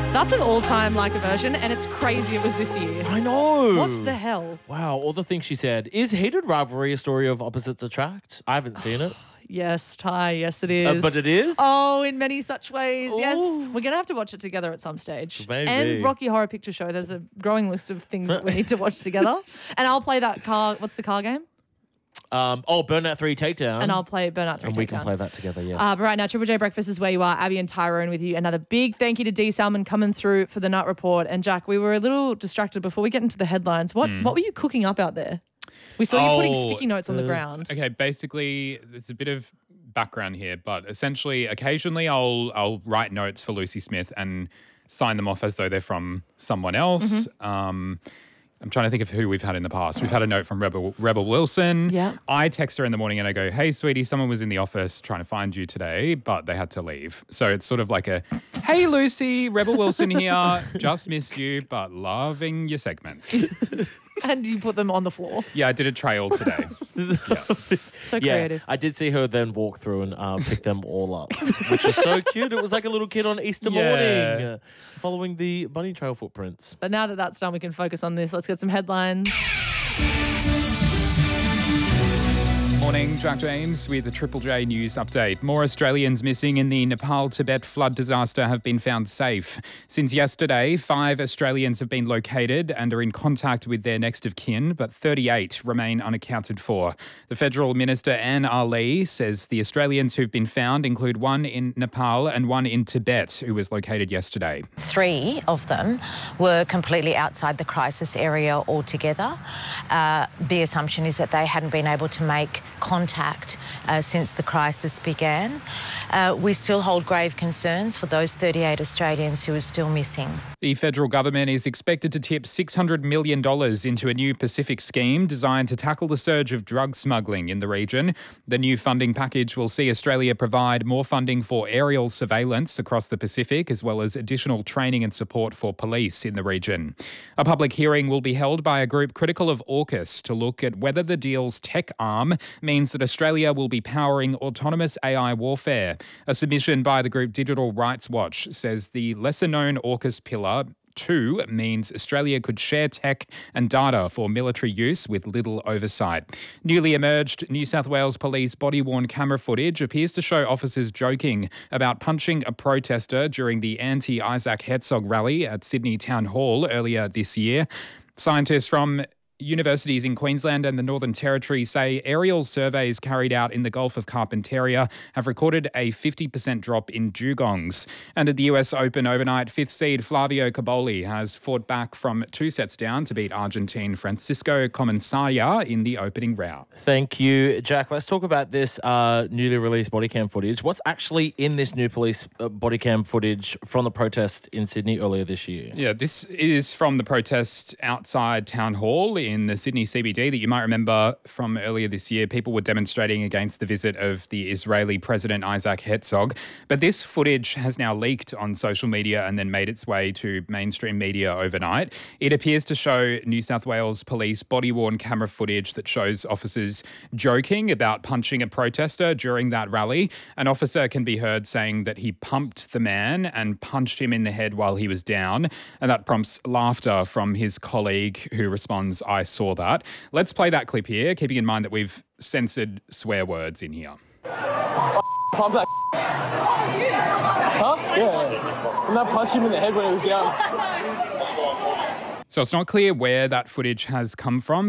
That's an all-time like version, and it's crazy it was this year. I know. What the hell? Wow, all the things she said. Is Heated Rivalry a story of opposites attract? I haven't seen it. Yes, Ty, yes it is. But it is? Oh, in many such ways, yes. Ooh. We're going to have to watch it together at some stage. Maybe. And Rocky Horror Picture Show. There's a growing list of things that we need to watch together. And I'll play that car, what's the car game? Burnout 3 Takedown. And I'll play Burnout 3 And Takedown. we can play that together, yes. But right now, Triple J Breakfast is where you are. Abby and Tyrone with you. Another big thank you to D. Salmon coming through for the Nut Report. And Jack, we were a little distracted before we get into the headlines. What were you cooking up out there? We saw you putting sticky notes on the ground. Okay, basically, there's a bit of background here, but essentially, occasionally I'll write notes for Lucy Smith and sign them off as though they're from someone else. I'm trying to think of who we've had in the past. We've had a note from Rebel Wilson. Yeah. I text her in the morning and I go, hey, sweetie, someone was in the office trying to find you today, but they had to leave. So it's sort of like a, hey, Lucy, Rebel Wilson here. Just missed you, but loving your segments. And you put them on the floor. Yeah, I did a trail today. So creative. I did see her then walk through and pick them all up, which was so cute. It was like a little kid on Easter morning, following the bunny trail footprints. But now that that's done, we can focus on this. Let's get some headlines. Morning, Jack James with the Triple J News Update. More Australians missing in the Nepal-Tibet flood disaster have been found safe. Since yesterday, 5 Australians have been located and are in contact with their next of kin, but 38 remain unaccounted for. The Federal Minister Anne Ali says the Australians who've been found include one in Nepal and one in Tibet, who was located yesterday. 3 of them were completely outside the crisis area altogether. The assumption is that they hadn't been able to make contact since the crisis began. We still hold grave concerns for those 38 Australians who are still missing. The federal government is expected to tip $600 million into a new Pacific scheme designed to tackle the surge of drug smuggling in the region. The new funding package will see Australia provide more funding for aerial surveillance across the Pacific, as well as additional training and support for police in the region. A public hearing will be held by a group critical of AUKUS to look at whether the deal's tech arm means that Australia will be powering autonomous AI warfare. A submission by the group Digital Rights Watch says the lesser-known AUKUS pillar 2 means Australia could share tech and data for military use with little oversight. Newly emerged New South Wales Police body-worn camera footage appears to show officers joking about punching a protester during the anti-Isaac Herzog rally at Sydney Town Hall earlier this year. Scientists from universities in Queensland and the Northern Territory say aerial surveys carried out in the Gulf of Carpentaria have recorded a 50% drop in dugongs. And at the US Open overnight, 5th seed Flavio Cobolli has fought back from 2 sets down to beat Argentine Francisco Comensaya in the opening round. Thank you, Jack. Let's talk about this newly released body cam footage. What's actually in this new police body cam footage from the protest in Sydney earlier this year? Yeah, this is from the protest outside Town Hall in the Sydney CBD that you might remember from earlier this year. People were demonstrating against the visit of the Israeli President Isaac Herzog. But this footage has now leaked on social media and then made its way to mainstream media overnight. It appears to show New South Wales Police body-worn camera footage that shows officers joking about punching a protester during that rally. An officer can be heard saying that he pumped the man and punched him in the head while he was down. And that prompts laughter from his colleague who responds, I saw that. Let's play that clip here, keeping in mind that we've censored swear words in here. Pump that. Huh? Yeah. And I punched him in the head when he was down. So it's not clear where that footage has come from.